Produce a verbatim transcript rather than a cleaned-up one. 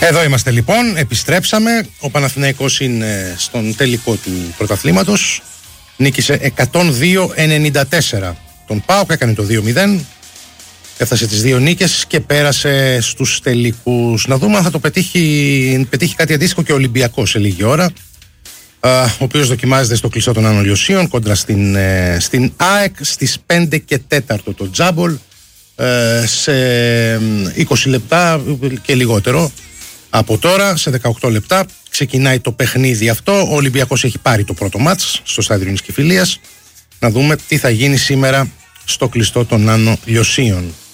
Εδώ είμαστε λοιπόν, επιστρέψαμε. Ο Παναθηναϊκός είναι στον τελικό του πρωταθλήματος. Νίκησε εκατόν δύο ενενήντα τέσσερα τον ΠΑΟΚ, έκανε το δύο μηδέν. Έφτασε τις δύο νίκες και πέρασε στους τελικούς. Να δούμε αν θα το πετύχει, πετύχει κάτι αντίστοιχο και ο Ολυμπιακός σε λίγη ώρα, ο οποίος δοκιμάζεται στο κλειστό των Άνω Λιωσίων κόντρα στην, στην ΑΕΚ στις πέντε και τέσσερα το τζάμπολ, σε είκοσι λεπτά και λιγότερο από τώρα, σε δεκαοκτώ λεπτά ξεκινάει το παιχνίδι αυτό. Ο Ολυμπιακός έχει πάρει το πρώτο μάτς στο στάδιο Νης Κηφιλίας. Να δούμε τι θα γίνει σήμερα στο κλειστό των Άνω Λιωσίων.